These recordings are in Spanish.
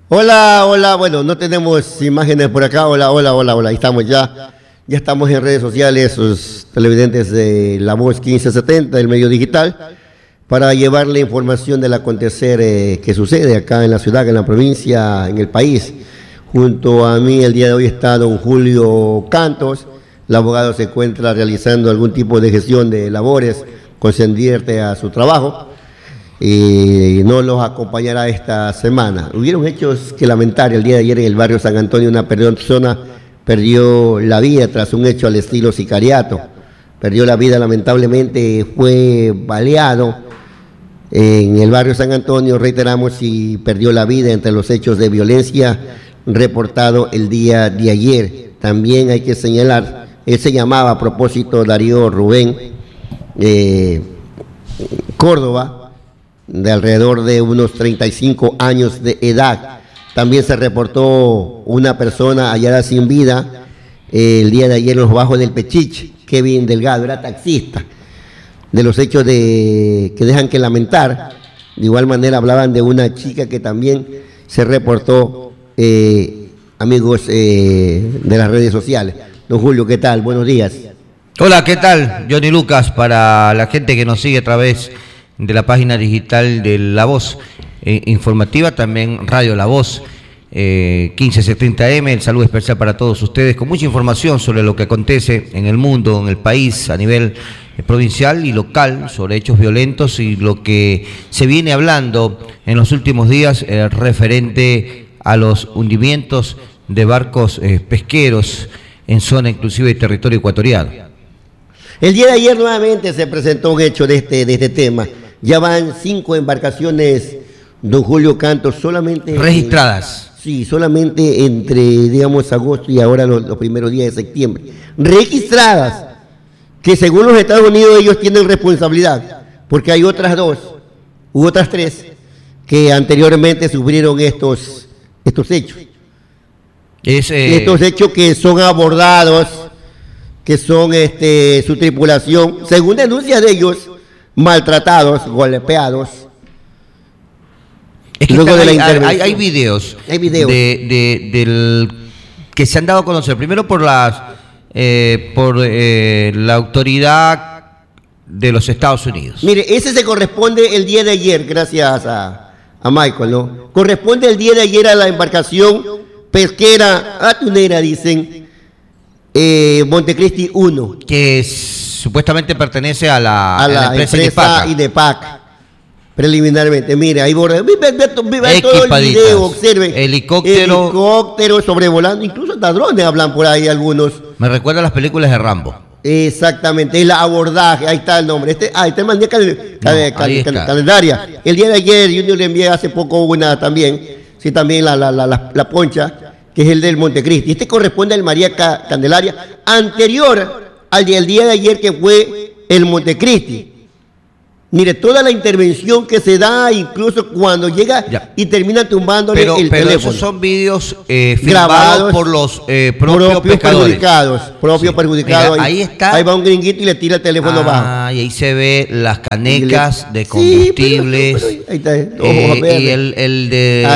Hola, hola, bueno, no tenemos imágenes por acá. Hola, hola, hola, hola, ahí estamos ya. Ya estamos en redes sociales, sus televidentes de La Voz 1570, el medio digital, para llevarle información del acontecer que sucede acá en la ciudad, en la provincia, en el país. Junto a mí el día de hoy está don Julio Cantos. El abogado se encuentra realizando algún tipo de gestión de labores concerniente a su trabajo y no los acompañará esta semana. Hubieron hechos que lamentar el día de ayer en el barrio San Antonio. Una persona perdió la vida tras un hecho al estilo sicariato. Perdió la vida, lamentablemente fue baleado en el barrio San Antonio, reiteramos, y perdió la vida entre los hechos de violencia reportado el día de ayer. También hay que señalar, él se llamaba a propósito Darío Rubén Córdoba, de alrededor de unos 35 años de edad. También se reportó una persona hallada sin vida el día de ayer en los bajos del Pechiche, Kevin Delgado, era taxista. De los hechos que dejan que lamentar, de igual manera hablaban de una chica que también se reportó, amigos de las redes sociales. Don Julio, ¿qué tal? Buenos días. Hola, ¿qué tal? Johnny Lucas, para la gente que nos sigue a través de la página digital de La Voz informativa, también Radio La Voz 1570M, el saludo especial para todos ustedes, con mucha información sobre lo que acontece en el mundo, en el país, a nivel provincial y local, sobre hechos violentos y lo que se viene hablando en los últimos días referente a los hundimientos de barcos pesqueros en zona inclusive de territorio ecuatoriano. El día de ayer nuevamente se presentó un hecho de este tema. Ya van 5 embarcaciones, don Julio Cantos, solamente registradas. Sí, solamente entre, digamos, agosto y ahora los primeros días de septiembre. Registradas, que según los Estados Unidos ellos tienen responsabilidad, porque hay otras 2 u otras 3 que anteriormente sufrieron estos hechos. Estos hechos que son abordados, que son su tripulación, según denuncias de ellos, maltratados, golpeados. Es que luego hay videos que se han dado a conocer, primero por la autoridad de los Estados Unidos. Mire, ese se corresponde el día de ayer, gracias a Michael, ¿no? Corresponde el día de ayer a la embarcación pesquera atunera, dicen, Montecristi 1. Que supuestamente pertenece a la empresa IDEPAC. Preliminarmente, mire, ahí borra, vive todo el video, observen. Helicóptero sobrevolando, incluso hasta drones hablan por ahí algunos. Me recuerda a las películas de Rambo. Exactamente, el abordaje, ahí está el nombre. Este manía calendaria. El día de ayer, Junior le envié hace poco una también, sí, también la poncha, que es el del Montecristi. Este corresponde al María Candelaria, anterior al día de ayer, que fue el Montecristi. Mire, toda la intervención que se da, incluso cuando llega y termina tumbándole el teléfono. Pero esos son vídeos grabados por los propios perjudicados. Mira, ahí está. Ahí va un gringuito y le tira el teléfono bajo. Y ahí se ve las canecas de combustibles. Sí, pero ahí está. Y el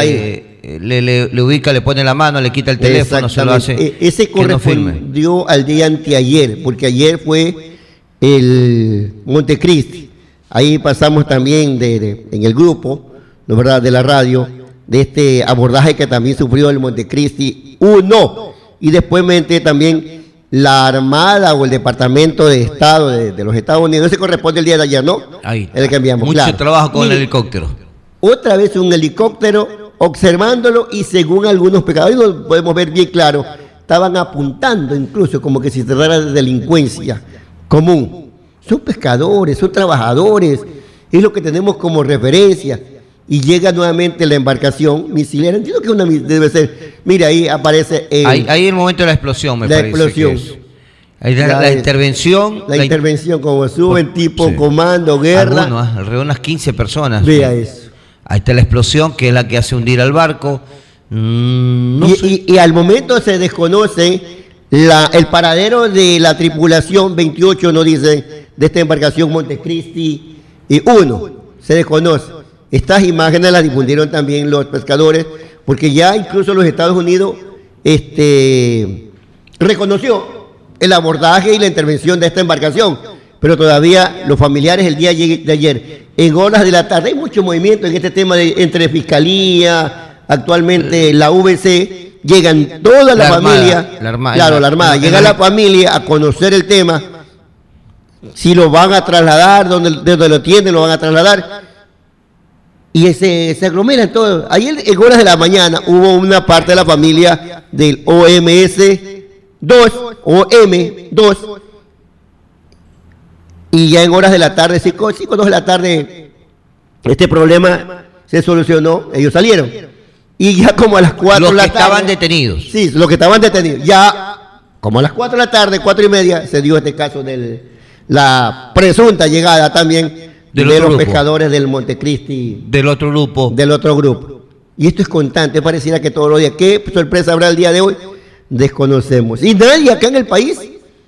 de... Le ubica, le pone la mano, le quita el teléfono, se lo hace. Ese correspondió al día anteayer, porque ayer fue el Montecristi. Ahí pasamos también en el grupo, ¿no, verdad?, de la radio, de este abordaje que también sufrió el Montecristi 1. Y después también la Armada o el Departamento de Estado de los Estados Unidos. Ese corresponde el día de ayer, ¿no? Ahí. El que enviamos. Mucho trabajo con el helicóptero. Otra vez un helicóptero observándolo, y según algunos pescadores, lo podemos ver bien claro, estaban apuntando incluso como que si se tratara de delincuencia común. Son pescadores, son trabajadores, es lo que tenemos como referencia. Y llega nuevamente la embarcación misilera. Entiendo que debe ser. Mira, ahí aparece. Ahí el momento de la explosión, me parece. La explosión. Ahí la intervención. La intervención, como suben tipo comando, guerra. Alrededor de unas 15 personas. Vea eso. Ahí está la explosión, que es la que hace hundir al barco. Y al momento se desconoce el paradero de la tripulación 28, no dice, de esta embarcación Montecristi 1. Se desconoce. Estas imágenes las difundieron también los pescadores porque ya incluso los Estados Unidos reconoció el abordaje y la intervención de esta embarcación, pero todavía los familiares el día de ayer, en horas de la tarde, hay mucho movimiento en este tema entre Fiscalía, actualmente la VC, llegan toda la familia, la Armada, llega la familia a conocer el tema, si lo van a trasladar, donde lo tienen, lo van a trasladar, y se aglomeran todos. Ayer en horas de la mañana hubo una parte de la familia del OM2, y ya en horas de la tarde, 5 o 2 de la tarde, este problema se solucionó, ellos salieron. Y ya como a las 4 de la tarde... Los que estaban detenidos. Sí, los que estaban detenidos. Ya como a las 4 de la tarde, 4:30, se dio este caso de la presunta llegada también de los pescadores del Montecristi. Del otro grupo. Y esto es constante, pareciera que todos los días. ¿Qué sorpresa habrá el día de hoy? Desconocemos. Y nadie acá en el país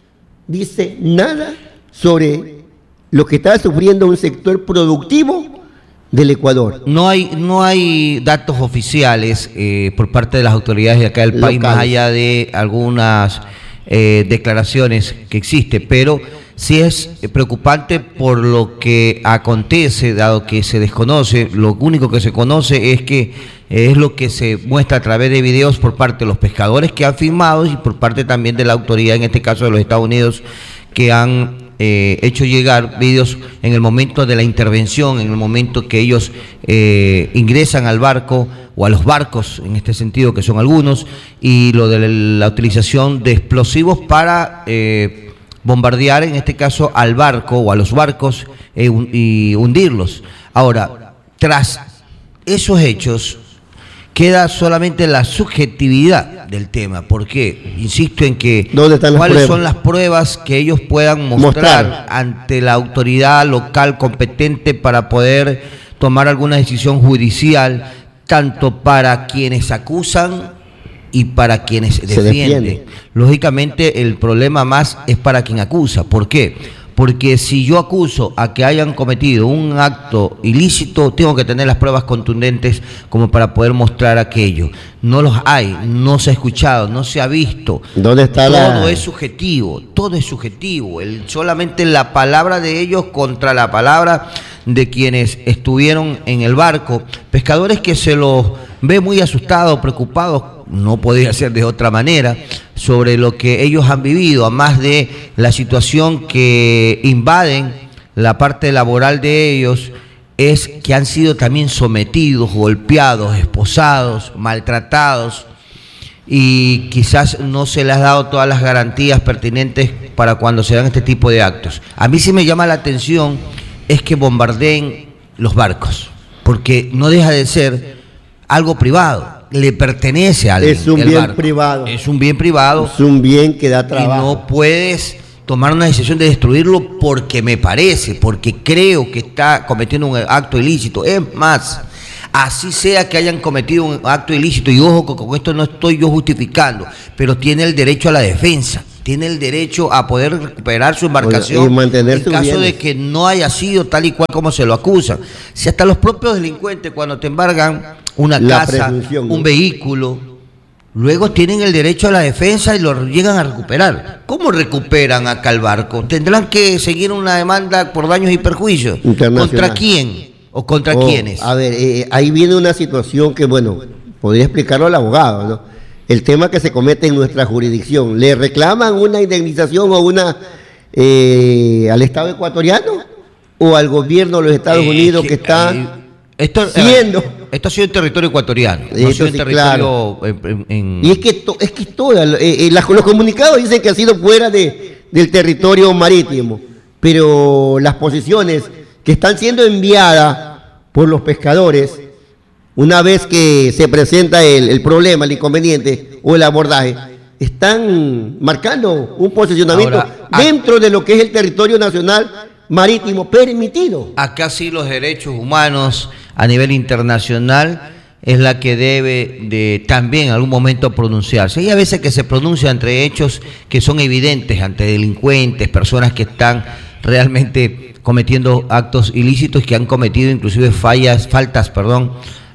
dice nada sobre lo que está sufriendo un sector productivo del Ecuador. No hay datos oficiales por parte de las autoridades de acá del país, más allá de algunas declaraciones que existen, pero sí es preocupante por lo que acontece, dado que se desconoce. Lo único que se conoce es que es lo que se muestra a través de videos por parte de los pescadores que han filmado y por parte también de la autoridad, en este caso de los Estados Unidos, que han hecho llegar videos en el momento de la intervención, en el momento que ellos ingresan al barco o a los barcos, en este sentido, que son algunos, y lo de la utilización de explosivos para bombardear, en este caso, al barco o a los barcos y hundirlos. Ahora, tras esos hechos, queda solamente la subjetividad del tema. ¿Por qué? Insisto en que cuáles son las pruebas que ellos puedan mostrar ante la autoridad local competente para poder tomar alguna decisión judicial, tanto para quienes acusan y para quienes defienden. Lógicamente el problema más es para quien acusa. ¿Por qué? Porque si yo acuso a que hayan cometido un acto ilícito, tengo que tener las pruebas contundentes como para poder mostrar aquello. No los hay, no se ha escuchado, no se ha visto. ¿Dónde está todo es subjetivo, todo es subjetivo. Solamente la palabra de ellos contra la palabra de quienes estuvieron en el barco. Pescadores que se los ve muy asustados, preocupados, no podía ser de otra manera, sobre lo que ellos han vivido, además de la situación que invaden la parte laboral de ellos, es que han sido también sometidos, golpeados, esposados, maltratados, y quizás no se les ha dado todas las garantías pertinentes para cuando se dan este tipo de actos. A mí sí me llama la atención es que bombardeen los barcos, porque no deja de ser algo privado. Le pertenece a alguien. Es un bien privado. Es un bien privado. Es un bien que da trabajo. Y no puedes tomar una decisión de destruirlo porque me parece, porque creo que está cometiendo un acto ilícito. Es más, así sea que hayan cometido un acto ilícito, y ojo, con esto no estoy yo justificando, pero tiene el derecho a la defensa. Tiene el derecho a poder recuperar su embarcación en caso de que no haya sido tal y cual como se lo acusan. Si hasta los propios delincuentes, cuando te embargan una casa, un vehículo, luego tienen el derecho a la defensa y lo llegan a recuperar. ¿Cómo recuperan acá el barco? ¿Tendrán que seguir una demanda por daños y perjuicios? ¿Contra quién o contra quiénes? A ver, ahí viene una situación que, bueno, podría explicarlo al abogado, ¿no? El tema que se comete en nuestra jurisdicción. ¿Le reclaman una indemnización o una al Estado ecuatoriano o al gobierno de los Estados Unidos que está siendo? Esto ha sido en territorio ecuatoriano. No ha sido en territorio Y es que los comunicados dicen que ha sido fuera del territorio marítimo, pero las posiciones que están siendo enviadas por los pescadores, una vez que se presenta el problema, el inconveniente o el abordaje, están marcando un posicionamiento dentro de lo que es el territorio nacional marítimo permitido. Acá sí los derechos humanos a nivel internacional es la que debe de también en algún momento pronunciarse. Hay a veces que se pronuncia entre hechos que son evidentes, ante delincuentes, personas que están realmente cometiendo actos ilícitos, que han cometido inclusive faltas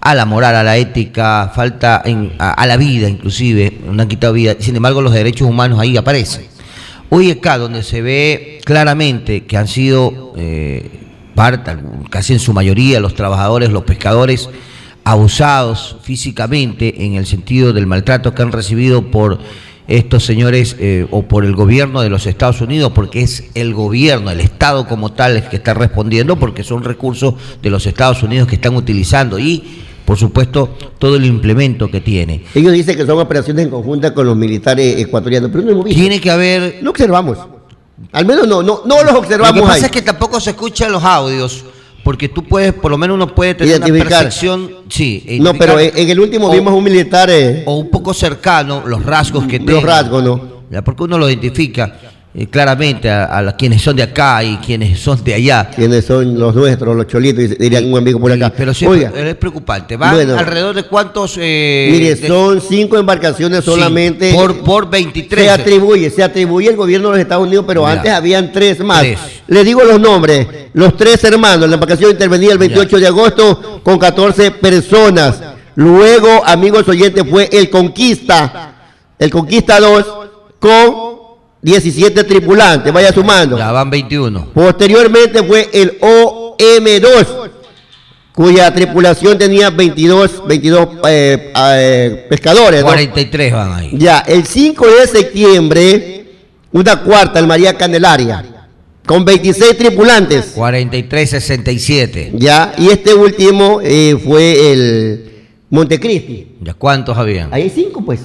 a la moral, a la ética, falta a la vida inclusive, no han quitado vida, sin embargo los derechos humanos ahí aparecen. Hoy acá donde se ve claramente que han sido casi en su mayoría los trabajadores, los pescadores, abusados físicamente en el sentido del maltrato que han recibido por estos señores o por el gobierno de los Estados Unidos, porque es el gobierno, el Estado como tal el que está respondiendo, porque son recursos de los Estados Unidos que están utilizando y, por supuesto, todo el implemento que tiene. Ellos dicen que son operaciones en conjunta con los militares ecuatorianos, pero no hemos visto. Tiene que haber... No observamos. Al menos no los observamos. Lo que pasa ahí es que tampoco se escuchan los audios, porque tú puedes, por lo menos uno puede tener una percepción, sí. No, pero en el último vimos un militar... o un poco cercano, los rasgos que tiene. Los rasgos, ¿no? Ya, porque uno lo identifica claramente a quienes son de acá y quienes son de allá. Quienes son los nuestros, los cholitos, dirían un amigo por acá. Pero siempre es preocupante. ¿Van alrededor de cuántos? Mire, son 5 embarcaciones solamente. Sí, por 23. Se atribuye el gobierno de los Estados Unidos, pero antes habían 3 más. Les digo los nombres. Los 3 hermanos, la embarcación intervenía el 28 de agosto con 14 personas. Luego, amigos oyentes, fue el Conquista 2 con 17 tripulantes, vaya sumando. Ya van 21. Posteriormente fue el OM2, cuya tripulación tenía 22 pescadores. 43 van ahí. Ya, el 5 de septiembre, una cuarta, el María Candelaria, con 26 tripulantes. 43-67. Ya, y este último fue el Montecristi. ¿Ya cuántos habían? Ahí hay 5, pues.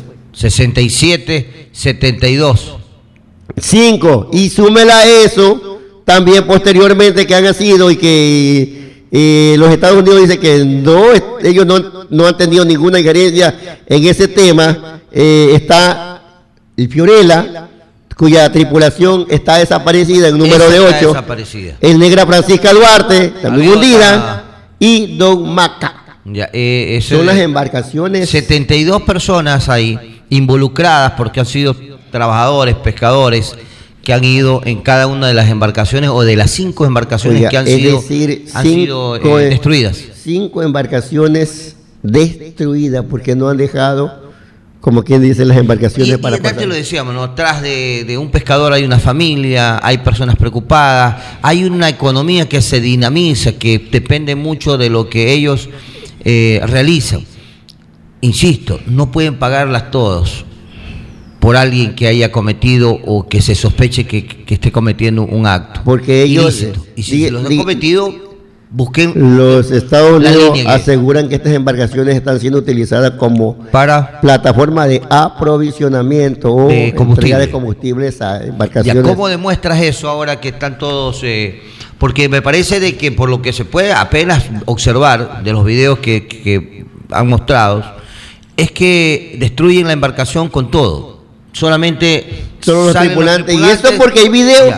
67-72. 5. Y súmela a eso, también posteriormente que han sido y que los Estados Unidos dicen que ellos no han tenido ninguna injerencia en ese tema. Está el Fiorella, cuya tripulación está desaparecida en número de 8. El Negra Francisca Duarte, también hundida, y Don Maca. Son las embarcaciones. 72 personas ahí involucradas porque han sido trabajadores, pescadores que han ido en cada una de las embarcaciones o de las 5 embarcaciones que han sido destruidas. 5 embarcaciones destruidas porque no han dejado, como quien dice, las embarcaciones para pasar. Te lo decíamos, ¿no? Atrás de un pescador hay una familia, hay personas preocupadas, hay una economía que se dinamiza, que depende mucho de lo que ellos realizan. Insisto, no pueden pagarlas todos por alguien que haya cometido o que se sospeche que esté cometiendo un acto. Porque ellos... ilícito. Y si los han cometido, busquen... Los Estados Unidos aseguran que estas embarcaciones están siendo utilizadas como plataforma de aprovisionamiento o de combustibles a embarcaciones. ¿Cómo demuestras eso ahora que están todos...? Porque me parece de que por lo que se puede apenas observar de los videos que han mostrado, es que destruyen la embarcación con todo. Solamente solo los tripulantes. Y esto porque hay videos,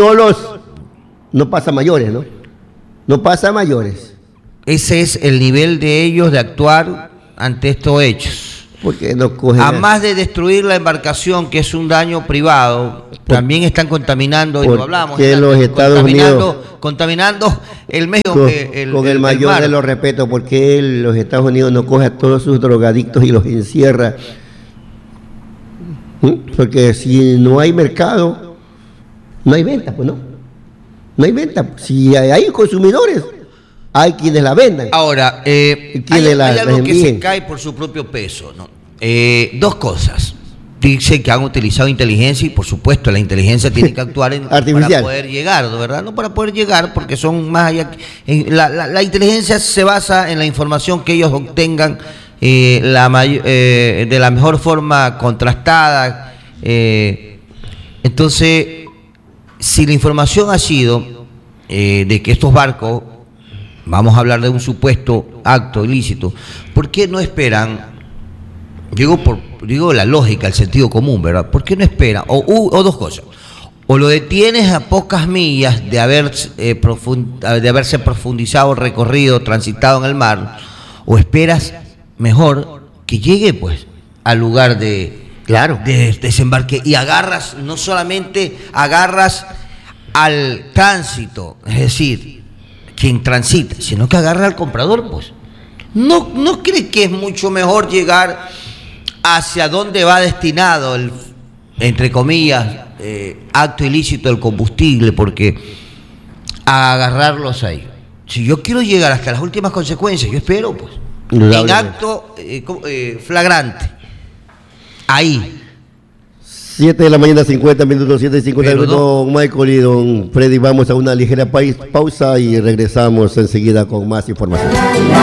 no pasa mayores, ¿no? No pasa mayores. Ese es el nivel de ellos de actuar ante estos hechos. Porque no cogen. Además de destruir la embarcación, que es un daño privado, también están contaminando, y lo hablamos, que los Estados Unidos contaminando el medio con el mayor mar de los respetos, porque los Estados Unidos no coge a todos sus drogadictos y los encierra. Porque si no hay mercado, no hay venta, pues no. No hay venta. Si hay consumidores, hay quienes la vendan. Ahora, hay algo que se cae por su propio peso, ¿no? 2 cosas. Dice que han utilizado inteligencia y por supuesto la inteligencia tiene que actuar para poder llegar, ¿verdad? No para poder llegar porque son más allá. La inteligencia se basa en la información que ellos obtengan de la mejor forma contrastada. Entonces, si la información ha sido de que estos barcos, vamos a hablar de un supuesto acto ilícito, ¿por qué no esperan? Digo la lógica, el sentido común, ¿verdad? ¿Por qué no esperan? O 2 cosas. O lo detienes a pocas millas de haberse profundizado, recorrido, transitado en el mar, o esperas mejor que llegue pues al lugar de desembarque y no solamente agarras al tránsito, es decir, quien transita, sino que agarra al comprador, pues. ¿No cree que es mucho mejor llegar hacia dónde va destinado el, entre comillas, acto ilícito del combustible? Porque a agarrarlos ahí, si yo quiero llegar hasta las últimas consecuencias, yo espero, pues, en acto flagrante, ahí. 7 de la mañana, 50 minutos, 7:50 minutos, don Michael y don Freddy. Vamos a una ligera pausa y regresamos enseguida con más información.